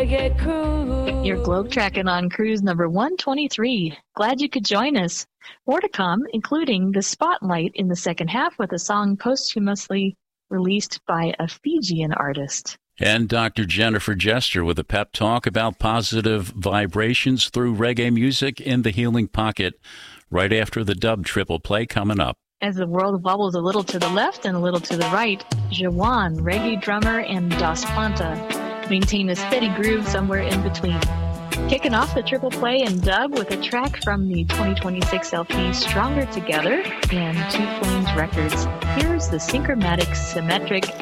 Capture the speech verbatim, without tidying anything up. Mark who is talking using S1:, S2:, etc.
S1: reggae cruise.
S2: You're globe tracking on cruise number one twenty-three. Glad you could join us. More to come, including the spotlight in the second half with a song posthumously released by a Fijian artist.
S3: And Doctor Jennifer Jester with a pep talk about positive vibrations through reggae music in the Healing Pocket right after the dub triple play coming up.
S2: As the world wobbles a little to the left and a little to the right, Jawan, reggae drummer, and Das Planta maintain a steady groove somewhere in between. Kicking off the triple play and dub with a track from the twenty twenty-six L P Stronger Together and Two Flames Records. Here's the Synchromatic Symmetric